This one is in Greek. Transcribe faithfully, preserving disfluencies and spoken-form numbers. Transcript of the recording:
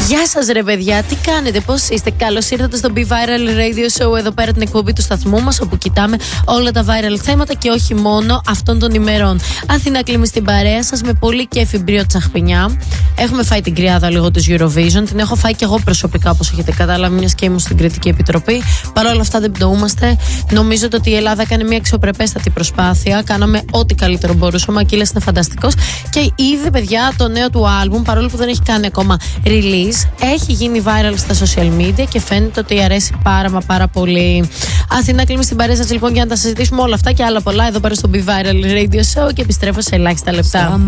Γεια σας ρε παιδιά, τι κάνετε, πώς είστε? Καλώς ήρθατε στο Be Viral Radio Show, εδώ πέρα την εκπομπή του σταθμού μας, όπου κοιτάμε όλα τα viral θέματα και όχι μόνο αυτών των ημερών. Αθηνά Κλίμη στην παρέα σας με πολύ κέφι μπρίο τσαχπινιά. Έχουμε φάει την κρυάδα λίγο της Eurovision, την έχω φάει και εγώ προσωπικά, όπως έχετε καταλάβει, μιας και ήμουν στην Κριτική Επιτροπή. Παρ' όλα αυτά δεν πτωούμαστε. Νομίζω ότι η Ελλάδα έκανε μια αξιοπρεπέστατη προσπάθεια. Κάναμε ό,τι καλύτερο μπορούσαμε. Ο Ακύλας είναι φανταστικός και είδε, παιδιά, το νέο του άλμπουμ, παρόλο που δεν έχει κάνει ακόμα release. Έχει γίνει viral στα social media και φαίνεται ότι αρέσει πάρα μα πάρα πολύ. Αθηνά Κλίμη στην παρέα σας λοιπόν για να τα συζητήσουμε όλα αυτά και άλλα πολλά εδώ πέρα στο Be Viral Radio Show και επιστρέφω σε ελάχιστα λεπτά.